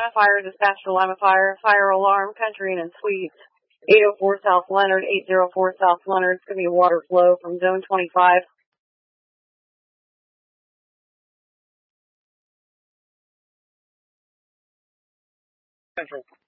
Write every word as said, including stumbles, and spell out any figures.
Fire, dispatch to Lima Fire. Fire alarm, Country Inn and Suites. eight oh four South Leonard, eight oh four South Leonard. It's going to be a water flow from zone twenty-five. Central.